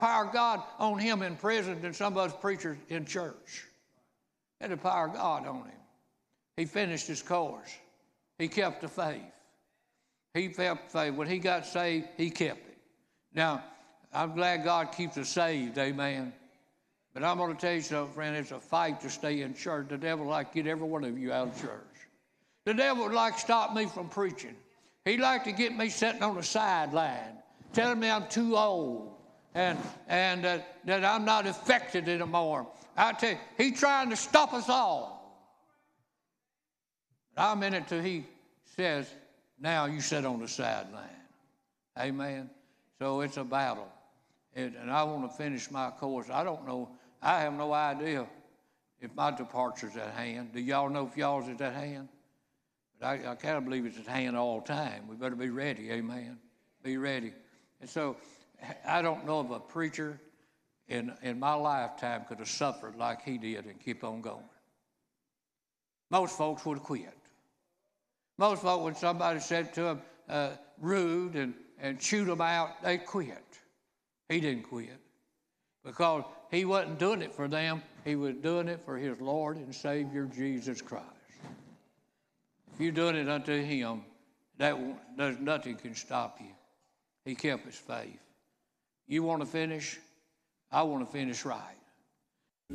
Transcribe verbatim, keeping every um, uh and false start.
Power of God on him in prison than some of us preachers in church. Had the power of God on him. He finished his course. He kept the faith. He kept faith. When he got saved, he kept it. Now, I'm glad God keeps us saved, amen. But I'm going to tell you something, friend, it's a fight to stay in church. The devil would like to get every one of you out of church. The devil would like to stop me from preaching. He'd like to get me sitting on the sideline, telling me I'm too old and, and uh, that I'm not effective anymore. I tell you, he's trying to stop us all. I'm in it till he says, now you sit on the sideline. Amen. So it's a battle. It, and I want to finish my course. I don't know. I have no idea if my departure's at hand. Do y'all know if y'all's is at hand? But I, I kind of believe it's at hand all the time. We better be ready. Amen. Be ready. And so I don't know if a preacher in, in my lifetime could have suffered like he did and keep on going. Most folks would have quit. Most folks, when somebody said to them uh, rude and, and chewed them out, they quit. He didn't quit because he wasn't doing it for them. He was doing it for his Lord and Savior, Jesus Christ. If you're doing it unto him, that there's nothing can stop you. He kept his faith. You want to finish? I want to finish right.